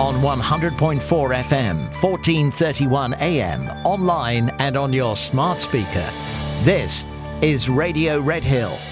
on 100.4 FM, 1431 AM, online and on your smart speaker. This is Radio Redhill.